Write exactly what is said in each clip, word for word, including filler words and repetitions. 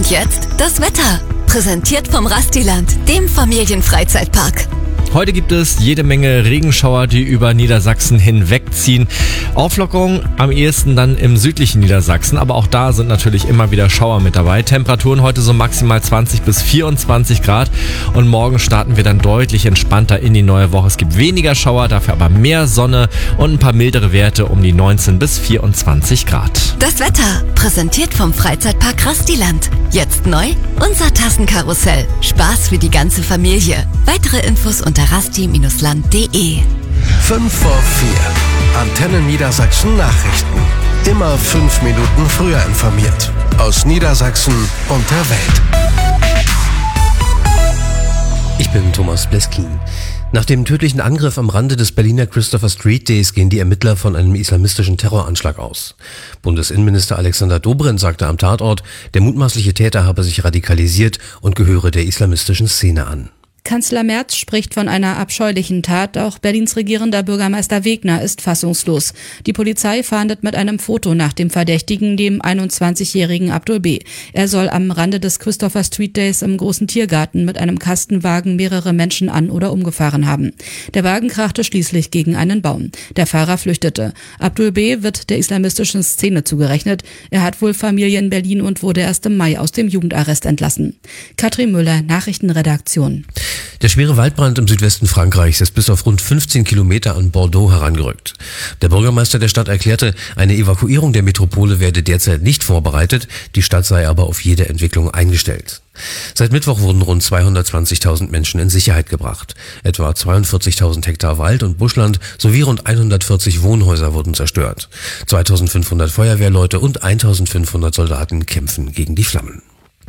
Und jetzt das Wetter. Präsentiert vom Rastiland, dem Familienfreizeitpark. Heute gibt es jede Menge Regenschauer, die über Niedersachsen hinwegziehen. Auflockerung am ehesten dann im südlichen Niedersachsen, aber auch da sind natürlich immer wieder Schauer mit dabei. Temperaturen heute so maximal zwanzig bis vierundzwanzig Grad und morgen starten wir dann deutlich entspannter in die neue Woche. Es gibt weniger Schauer, dafür aber mehr Sonne und ein paar mildere Werte um die neunzehn bis vierundzwanzig Grad. Das Wetter, präsentiert vom Freizeitpark Rastiland. Jetzt neu, unser Tassenkarussell. Spaß für die ganze Familie. Weitere Infos unter rasti Bindestrich land punkt de. fünf vor vier. Antenne Niedersachsen Nachrichten. Immer fünf Minuten früher informiert. Aus Niedersachsen und der Welt. Ich bin Thomas Bleskin. Nach dem tödlichen Angriff am Rande des Berliner Christopher Street Days gehen die Ermittler von einem islamistischen Terroranschlag aus. Bundesinnenminister Alexander Dobrindt sagte am Tatort, der mutmaßliche Täter habe sich radikalisiert und gehöre der islamistischen Szene an. Kanzler Merz spricht von einer abscheulichen Tat. Auch Berlins regierender Bürgermeister Wegner ist fassungslos. Die Polizei fahndet mit einem Foto nach dem Verdächtigen, dem einundzwanzigjährigen Abdul B. Er soll am Rande des Christopher Street Days im großen Tiergarten mit einem Kastenwagen mehrere Menschen an- oder umgefahren haben. Der Wagen krachte schließlich gegen einen Baum. Der Fahrer flüchtete. Abdul B. wird der islamistischen Szene zugerechnet. Er hat wohl Familie in Berlin und wurde erst im Mai aus dem Jugendarrest entlassen. Katrin Müller, Nachrichtenredaktion. Der schwere Waldbrand im Südwesten Frankreichs ist bis auf rund fünfzehn Kilometer an Bordeaux herangerückt. Der Bürgermeister der Stadt erklärte, eine Evakuierung der Metropole werde derzeit nicht vorbereitet, die Stadt sei aber auf jede Entwicklung eingestellt. Seit Mittwoch wurden rund zweihundertzwanzigtausend Menschen in Sicherheit gebracht. Etwa zweiundvierzigtausend Hektar Wald und Buschland sowie rund hundertvierzig Wohnhäuser wurden zerstört. zweitausendfünfhundert Feuerwehrleute und eintausendfünfhundert Soldaten kämpfen gegen die Flammen.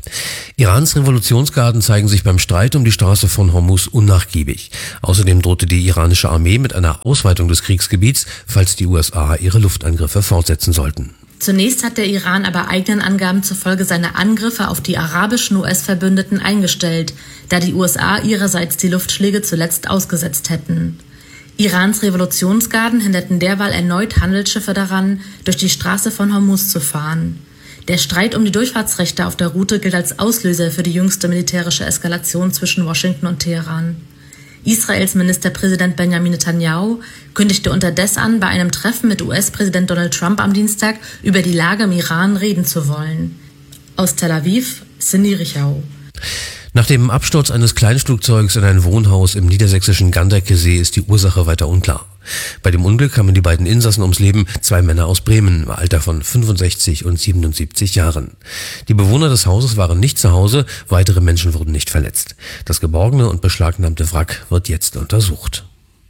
Irans Revolutionsgarden zeigen sich beim Streit um die Straße von Hormuz unnachgiebig. Außerdem drohte die iranische Armee mit einer Ausweitung des Kriegsgebiets, falls die U S A ihre Luftangriffe fortsetzen sollten. Zunächst hat der Iran aber eigenen Angaben zufolge seine Angriffe auf die arabischen U S-Verbündeten eingestellt, da die U S A ihrerseits die Luftschläge zuletzt ausgesetzt hätten. Irans Revolutionsgarden hinderten derweil erneut Handelsschiffe daran, durch die Straße von Hormuz zu fahren. Der Streit um die Durchfahrtsrechte auf der Route gilt als Auslöser für die jüngste militärische Eskalation zwischen Washington und Teheran. Israels Ministerpräsident Benjamin Netanyahu kündigte unterdessen an, bei einem Treffen mit U S-Präsident Donald Trump am Dienstag über die Lage im Iran reden zu wollen. Aus Tel Aviv, Cindy Richau. Nach dem Absturz eines Kleinflugzeugs in ein Wohnhaus im niedersächsischen Ganderkesee ist die Ursache weiter unklar. Bei dem Unglück kamen die beiden Insassen ums Leben, zwei Männer aus Bremen im Alter von fünfundsechzig und siebenundsiebzig Jahren. Die Bewohner des Hauses waren nicht zu Hause, weitere Menschen wurden nicht verletzt. Das geborgene und beschlagnahmte Wrack wird jetzt untersucht.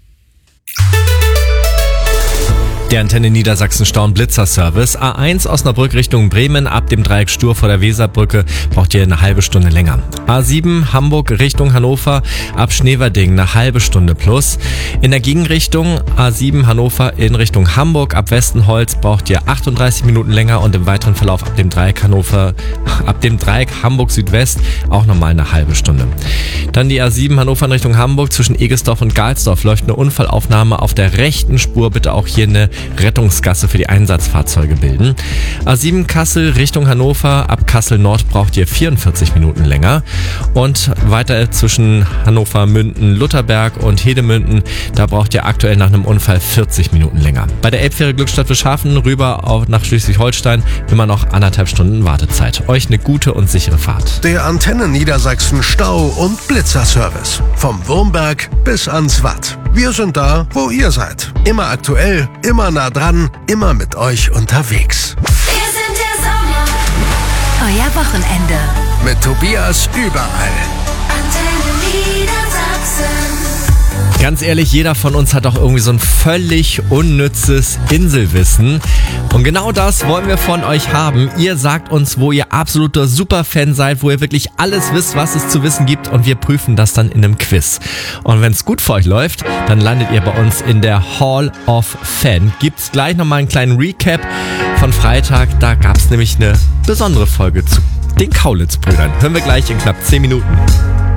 Der Antenne Niedersachsen Stau- und Blitzer-Service. A eins Osnabrück Richtung Bremen ab dem Dreieck Stur vor der Weserbrücke braucht ihr eine halbe Stunde länger. A sieben Hamburg Richtung Hannover ab Schneverding eine halbe Stunde plus. In der Gegenrichtung A sieben Hannover in Richtung Hamburg ab Westenholz braucht ihr achtunddreißig Minuten länger und im weiteren Verlauf ab dem Dreieck Hannover, ab dem Dreieck Hamburg Südwest auch nochmal eine halbe Stunde. Dann die A sieben Hannover in Richtung Hamburg zwischen Egesdorf und Galsdorf läuft eine Unfallaufnahme auf der rechten Spur. Bitte auch hier eine Rettungsgasse für die Einsatzfahrzeuge bilden. A sieben Kassel Richtung Hannover, ab Kassel Nord braucht ihr vierundvierzig Minuten länger. Und weiter zwischen Hannover, Münden, Lutherberg und Hedemünden, da braucht ihr aktuell nach einem Unfall vierzig Minuten länger. Bei der Elbfähre Glückstadt Bischhafen rüber auf nach Schleswig-Holstein immer noch anderthalb Stunden Wartezeit. Euch eine gute und sichere Fahrt. Der Antenne Niedersachsen Stau- und Blitzer-Service. Vom Wurmberg bis ans Watt. Wir sind da, wo ihr seid. Immer aktuell, immer nah dran, immer mit euch unterwegs. Wir sind der Sommer. Euer Wochenende. Mit Tobias überall. Antenne Niedersachsen. Ganz ehrlich, jeder von uns hat doch irgendwie so ein völlig unnützes Inselwissen. Und genau das wollen wir von euch haben. Ihr sagt uns, wo ihr absoluter Superfan seid, wo ihr wirklich alles wisst, was es zu wissen gibt. Und wir prüfen das dann in einem Quiz. Und wenn es gut für euch läuft, dann landet ihr bei uns in der Hall of Fan. Gibt's gleich nochmal einen kleinen Recap von Freitag. Da gab's nämlich eine besondere Folge zu den Kaulitz-Brüdern. Hören wir gleich in knapp zehn Minuten.